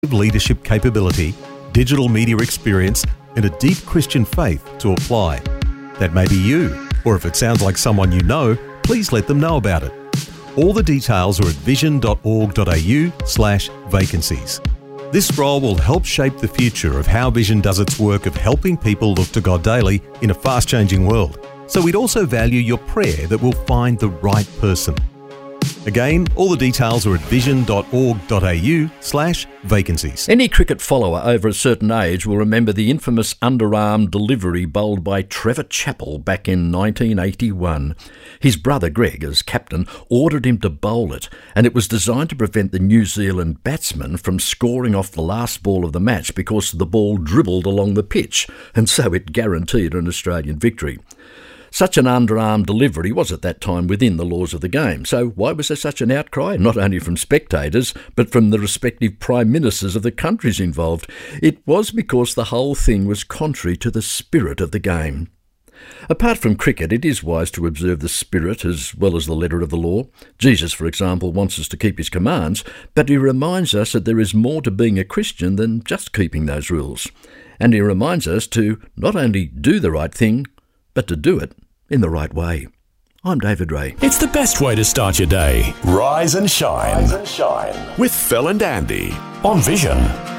leadership capability, digital media experience, and a deep Christian faith to apply. That may be you, or if it sounds like someone you know, please let them know about it. All the details are at vision.org.au/vacancies. This role will help shape the future of how Vision does its work of helping people look to God daily in a fast-changing world. So we'd also value your prayer that we'll find the right person. Again, all the details are at vision.org.au/vacancies. Any cricket follower over a certain age will remember the infamous underarm delivery bowled by Trevor Chappell back in 1981. His brother Greg, as captain, ordered him to bowl it, and it was designed to prevent the New Zealand batsman from scoring off the last ball of the match because the ball dribbled along the pitch, and so it guaranteed an Australian victory. Such an underarm delivery was at that time within the laws of the game. So why was there such an outcry? Not only from spectators, but from the respective prime ministers of the countries involved. It was because the whole thing was contrary to the spirit of the game. Apart from cricket, it is wise to observe the spirit as well as the letter of the law. Jesus, for example, wants us to keep his commands, but he reminds us that there is more to being a Christian than just keeping those rules. And he reminds us to not only do the right thing, but to do it in the right way. I'm David Ray. It's the best way to start your day. Rise and shine. Rise and shine. With Phil and Andy on Vision.